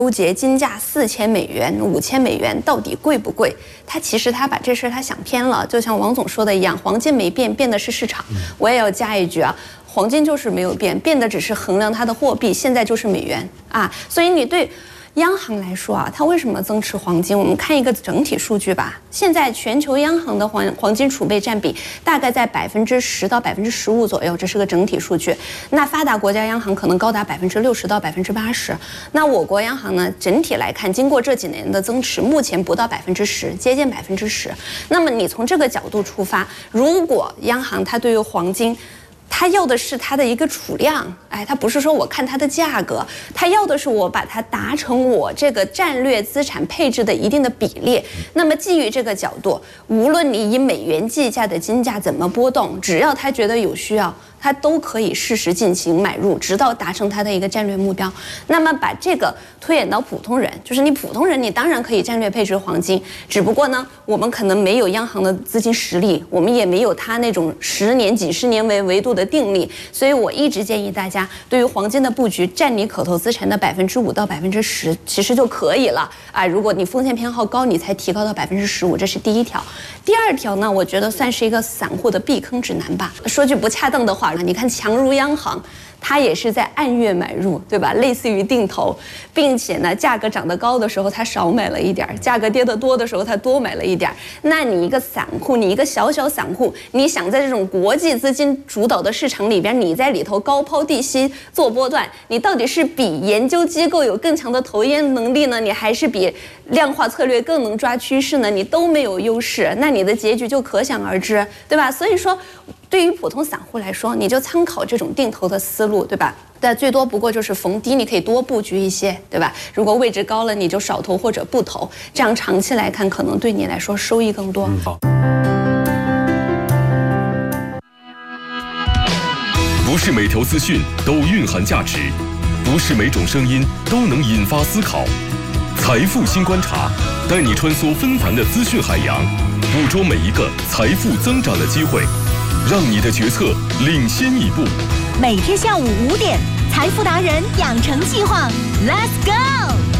纠结金价$4000、$5000到底贵不贵？其实把这事他想偏了，就像王总说的一样，黄金没变，变的是市场。我也要加一句啊，黄金就是没有变，变的只是衡量它的货币，现在就是美元啊。所以你对央行来说啊，它为什么增持黄金？我们看一个整体数据吧。现在全球央行的黄金储备占比大概在10%到15%左右，这是个整体数据。那发达国家央行可能高达60%到80%。那我国央行呢，整体来看，经过这几年的增持，目前不到10%，接近10%。那么你从这个角度出发，如果央行它对于黄金，他要的是它的一个储量，他不是说我看它的价格，他要的是我把它达成我这个战略资产配置的一定的比例。那么基于这个角度，无论你以美元计价的金价怎么波动，只要他觉得有需要，他都可以适时进行买入，直到达成他的一个战略目标。那么把这个推演到普通人，就是你普通人，你当然可以战略配置黄金，只不过呢，我们可能没有央行的资金实力，我们也没有他那种10年、几十年为维度的定力，所以我一直建议大家，对于黄金的布局，占你口头资产的5%到10%，其实就可以了啊。如果你风险偏好高，你才提高到15%，这是第一条。第二条呢，我觉得算是一个散户的避坑指南吧。说句不恰当的话，你看强如央行，它也是在按月买入，对吧？类似于定投，并且呢，价格涨得高的时候它少买了一点，价格跌得多的时候它多买了一点。那你一个散户，你一个小散户，你想在这种国际资金主导的市场里边，你在里头高抛低吸做波段，你到底是比研究机构有更强的投研能力呢，你还是比量化策略更能抓趋势呢？你都没有优势，那你的结局就可想而知，对吧？所以说，对于普通散户来说，你就参考这种定投的思路，对吧？但最多不过就是逢低你可以多布局一些，对吧？如果位置高了，你就少投或者不投，这样长期来看，可能对你来说收益更多。 好。不是每条资讯都蕴含价值，不是每种声音都能引发思考。财富新观察，带你穿梭纷繁的资讯海洋，捕捉每一个财富增长的机会，让你的决策领先一步。 每天下午5点，财富达人养成计划 ，Let's go！